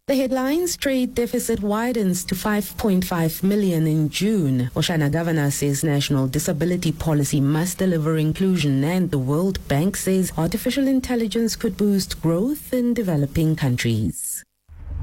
The headlines: trade deficit widens to 5.5 million in June. Oshana Governor says national disability policy must deliver inclusion, and the World Bank says artificial intelligence could boost growth in developing countries.